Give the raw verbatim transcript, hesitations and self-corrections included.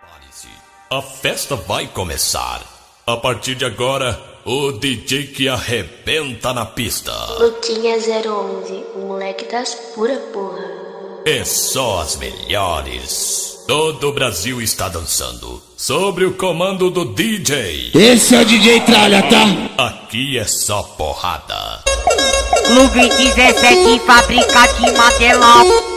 Prepare-se, a festa vai começar. A partir de agora, o D J que arrebenta na pista. Luquinha zero onze, o moleque das pura porra. É só as melhores. Todo o Brasil está dançando sob o comando do D J. Esse é o D J Tralha, tá? Aqui é só porrada. Clube dezessete, fábrica de material.